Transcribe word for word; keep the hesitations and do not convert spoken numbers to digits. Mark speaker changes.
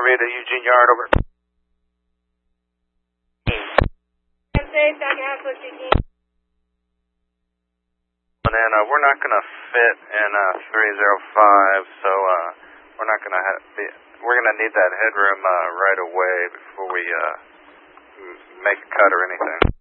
Speaker 1: three to Eugene Yard, over. And then uh, we're not going to fit in uh, three oh five, so uh, we're not going to have be, we're going to need that headroom uh, right away before we uh, make a cut or anything.